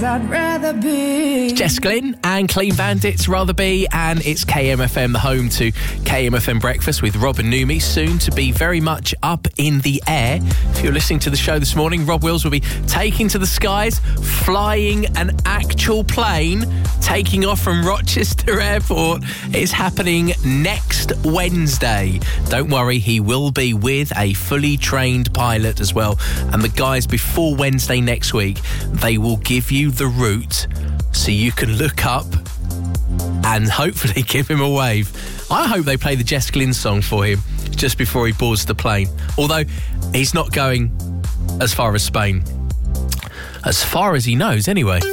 I'd rather be. Jess Glynn and Clean Bandits, Rather Be, and it's KMFM, the home to KMFM Breakfast with Rob and Numi, soon to be very much up in the air. If you're listening to the show this morning, Rob Wills will be taking to the skies, flying an actual plane, taking off from Rochester Airport. It's happening next Wednesday. Don't worry, he will be with a fully trained pilot as well. And the guys, before Wednesday next week, they will give you the route so you can look up and hopefully give him a wave. I hope they play the Jess Glynn song for him just before he boards the plane. Although he's not going as far as Spain. As far as he knows, anyway.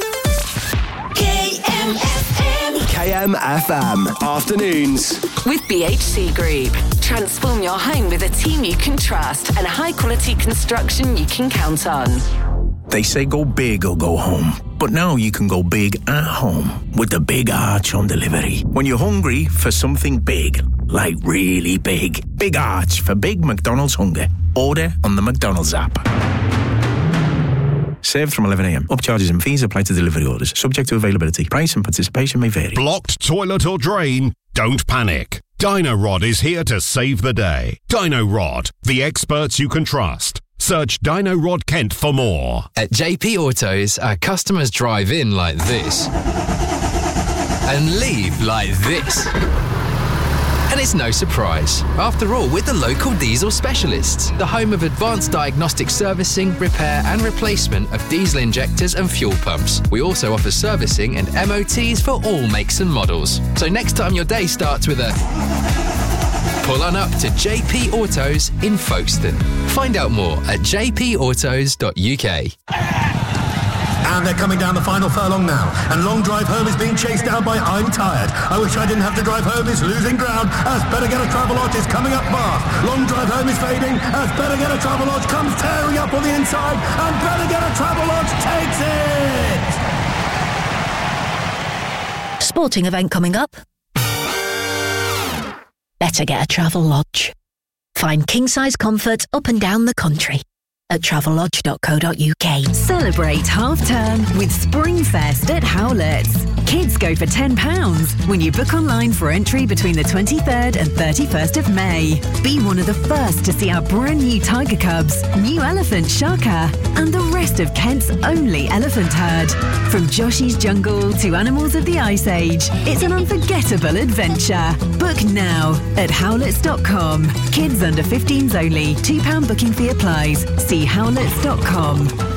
KMFM Afternoons with BHC Group. Transform your home with a team you can trust and high quality construction you can count on. They say go big or go home. But now you can go big at home with the Big Arch on delivery. When you're hungry for something big, like really big, Big Arch for big McDonald's hunger. Order on the McDonald's app. Served from 11 a.m. Upcharges and fees apply to delivery orders. Subject to availability. Price and participation may vary. Blocked toilet or drain? Don't panic. Dino-Rod is here to save the day. Dino-Rod, the experts you can trust. Search Dino-Rod Kent for more. At JP Autos, our customers drive in like this and leave like this. And it's no surprise. After all, we're the local diesel specialists, the home of advanced diagnostic servicing, repair and replacement of diesel injectors and fuel pumps. We also offer servicing and MOTs for all makes and models. So next time your day starts with a... pull on up to JP Autos in Folkestone. Find out more at jpautos.uk. And they're coming down the final furlong now. And Long Drive Home is being chased down by I'm Tired. I Wish I Didn't Have to Drive Home is losing ground as Better Get a Travelodge is coming up fast. Long Drive Home is fading as Better Get a Travelodge comes tearing up on the inside. And Better Get a Travelodge takes it! Sporting event coming up. Better Get a Travelodge. Find king-size comfort up and down the country at travellodge.co.uk. Celebrate half-term with Springfest at Howlett's. Kids go for £10 when you book online for entry between the 23rd and 31st of May. Be one of the first to see our brand new tiger cubs, new elephant Shaka, and the rest of Kent's only elephant herd. From Joshy's Jungle to Animals of the Ice Age, it's an unforgettable adventure. Book now at howletts.com. Kids under 15s only. £2 booking fee applies. See howletts.com.